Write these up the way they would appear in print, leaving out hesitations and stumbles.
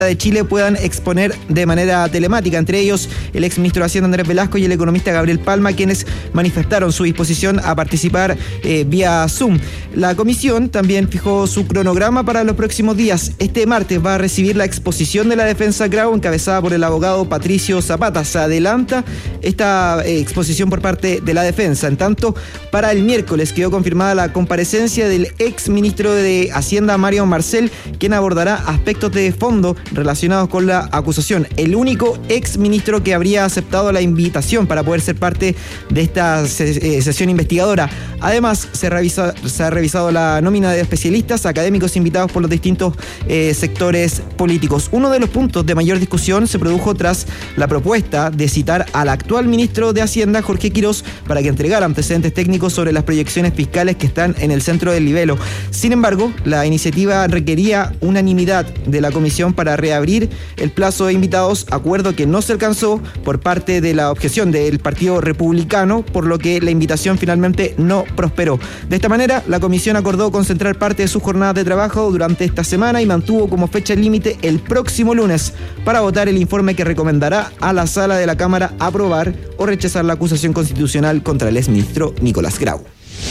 de Chile puedan exponer de manera telemática, entre ellos el exministro de Hacienda Andrés Velasco y el economista Gabriel Palma, quienes manifestaron su disposición a participar vía Zoom. La comisión también fijó su cronograma para los próximos días. Este martes va a recibir la exposición de la defensa Grau, encabezada por el abogado Patricio Zapata. Se adelanta esta exposición por parte de la defensa. En tanto, para el miércoles quedó confirmada la comparecencia del exministro de Hacienda Mario Marcel, quien abordará aspectos de fondo relacionados con la acusación. El único exministro que habría aceptado la invitación para poder ser parte de esta sesión investigadora. Además, se ha revisado la nómina de especialistas académicos invitados por los distintos sectores políticos. Uno de los puntos de mayor discusión se produjo tras la propuesta de citar al actual ministro de Hacienda, Jorge Quirós, para que entregara antecedentes técnicos sobre las proyecciones fiscales que están en el centro del libelo. Sin embargo, la iniciativa requería unanimidad de la comisión para reabrir el plazo de invitados, acuerdo que no se alcanzó por parte de la objeción del Partido Republicano, por lo que la invitación finalmente no prosperó. De esta manera, la comisión acordó concentrar parte de sus jornadas de trabajo durante esta semana y mantuvo como fecha límite el próximo lunes para votar el informe que recomendará a la sala de la Cámara aprobar o rechazar la acusación constitucional contra el exministro Nicolás Grau.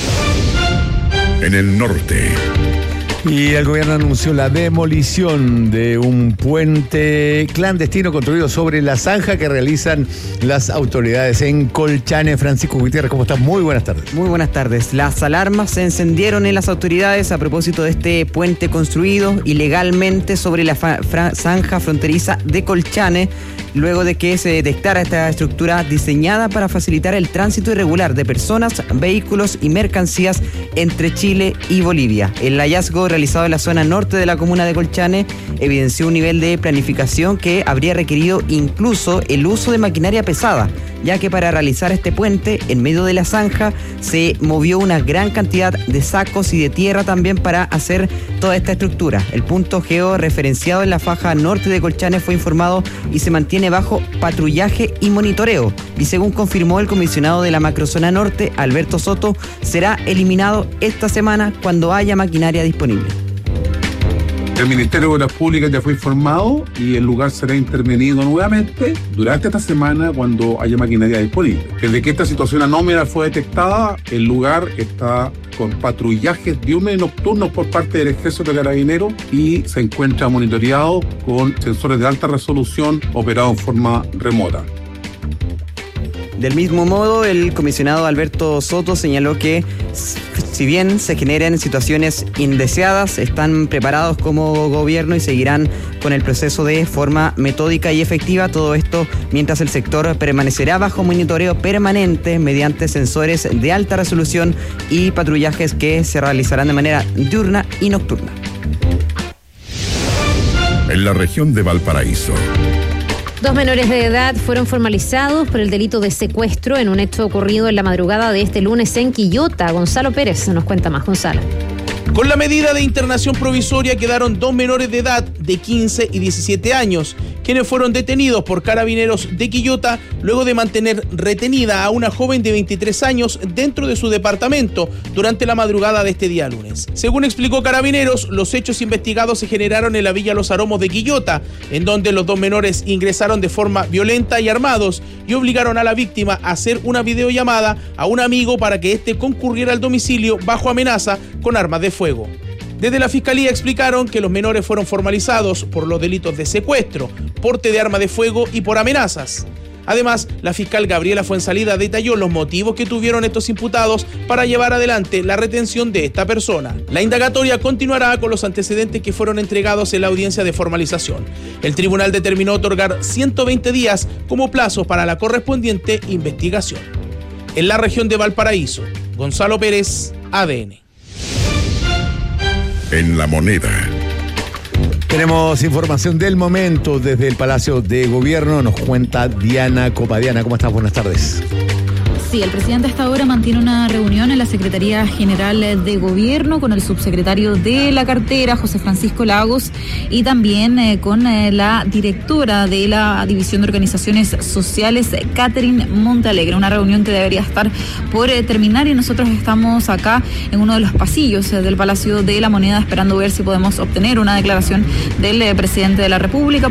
En el norte. Y el gobierno anunció la demolición de un puente clandestino construido sobre la zanja que realizan las autoridades en Colchane. Francisco Gutiérrez, ¿cómo estás? Muy buenas tardes. Muy buenas tardes. Las alarmas se encendieron en las autoridades a propósito de este puente construido ilegalmente sobre la zanja fronteriza de Colchane, luego de que se detectara esta estructura diseñada para facilitar el tránsito irregular de personas, vehículos y mercancías entre Chile y Bolivia. El hallazgo realizado en la zona norte de la comuna de Colchane evidenció un nivel de planificación que habría requerido incluso el uso de maquinaria pesada, ya que para realizar este puente en medio de la zanja se movió una gran cantidad de sacos y de tierra también para hacer toda esta estructura. El punto georreferenciado en la faja norte de Colchane fue informado y se mantiene bajo patrullaje y monitoreo, y según confirmó el comisionado de la macrozona norte, Alberto Soto, será eliminado esta semana cuando haya maquinaria disponible. El Ministerio de Obras Públicas ya fue informado y el lugar será intervenido nuevamente durante esta semana cuando haya maquinaria disponible. Desde que esta situación anómala fue detectada, el lugar está con patrullajes diurnos y nocturnos por parte del Ejército de Carabineros y se encuentra monitoreado con sensores de alta resolución operados en forma remota. Del mismo modo, el comisionado Alberto Soto señaló que si bien se generen situaciones indeseadas, están preparados como gobierno y seguirán con el proceso de forma metódica y efectiva. Todo esto mientras el sector permanecerá bajo monitoreo permanente mediante sensores de alta resolución y patrullajes que se realizarán de manera diurna y nocturna. En la región de Valparaíso. 2 menores de edad fueron formalizados por el delito de secuestro en un hecho ocurrido en la madrugada de este lunes en Quillota. Gonzalo Pérez nos cuenta más. Gonzalo. Con la medida de internación provisoria quedaron 2 menores de edad de 15 y 17 años, quienes fueron detenidos por Carabineros de Quillota luego de mantener retenida a una joven de 23 años dentro de su departamento durante la madrugada de este día lunes. Según explicó Carabineros, los hechos investigados se generaron en la Villa Los Aromos de Quillota, en donde los 2 menores ingresaron de forma violenta y armados y obligaron a la víctima a hacer una videollamada a un amigo para que éste concurriera al domicilio bajo amenaza con armas de fuego. Desde la Fiscalía explicaron que los menores fueron formalizados por los delitos de secuestro, porte de arma de fuego y por amenazas. Además, la fiscal Gabriela Fuenzalida detalló los motivos que tuvieron estos imputados para llevar adelante la retención de esta persona. La indagatoria continuará con los antecedentes que fueron entregados en la audiencia de formalización. El tribunal determinó otorgar 120 días como plazo para la correspondiente investigación. En la región de Valparaíso, Gonzalo Pérez, ADN. En La Moneda. Tenemos información del momento desde el Palacio de Gobierno. Nos cuenta Diana Copa. Diana, ¿cómo estás? Buenas tardes. Sí, el presidente hasta ahora mantiene una reunión en la Secretaría General de Gobierno con el subsecretario de la cartera, José Francisco Lagos, y también con la directora de la División de Organizaciones Sociales, Catherine Montalegre. Una reunión que debería estar por terminar y nosotros estamos acá en uno de los pasillos del Palacio de la Moneda esperando ver si podemos obtener una declaración del presidente de la República.